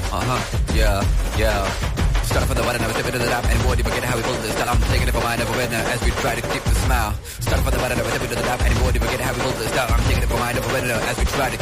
Yeah, yeah. Started from the bottom, never step into the top. Anymore, you forget how we build this. That I'm taking it for mine, never win. As we try to keep the smile. Started from the bottom, never step into the top.